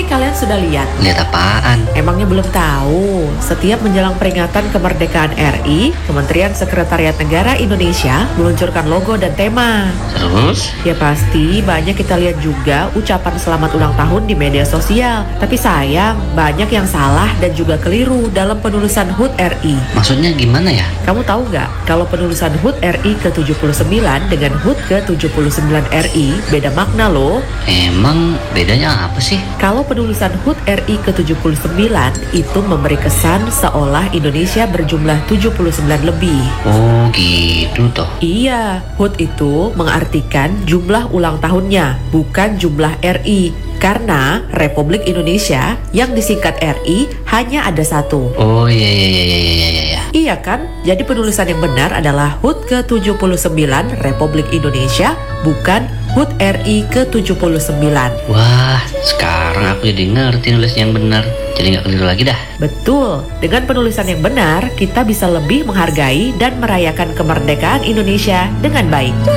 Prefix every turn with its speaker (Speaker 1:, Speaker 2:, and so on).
Speaker 1: Pasti kalian sudah lihat.
Speaker 2: Lihat apaan?
Speaker 1: Emangnya belum tahu? Setiap menjelang peringatan kemerdekaan RI, Kementerian Sekretariat Negara Indonesia meluncurkan logo dan tema.
Speaker 2: Terus?
Speaker 1: Ya pasti banyak kita lihat juga ucapan selamat ulang tahun di media sosial. Tapi sayang, banyak yang salah dan juga keliru dalam penulisan HUT RI.
Speaker 2: Maksudnya gimana ya?
Speaker 1: Kamu tahu nggak kalau penulisan HUT RI ke-79 dengan HUT ke-79 RI beda makna loh?
Speaker 2: Emang bedanya apa sih?
Speaker 1: Kalau penulisan HUT RI ke-79 itu memberi kesan seolah Indonesia berjumlah 79 lebih.
Speaker 2: Oh gitu toh.
Speaker 1: Iya, HUT itu mengartikan jumlah ulang tahunnya, bukan jumlah RI. Karena Republik Indonesia yang disingkat RI hanya ada satu.
Speaker 2: Oh iya.
Speaker 1: Iya kan? Jadi penulisan yang benar adalah HUT ke-79 Republik Indonesia, bukan HUT RI ke-79.
Speaker 2: Wah, sekarang aku jadi ngerti nulis yang benar. Jadi nggak keliru lagi dah.
Speaker 1: Betul, dengan penulisan yang benar, kita bisa lebih menghargai dan merayakan kemerdekaan Indonesia dengan baik.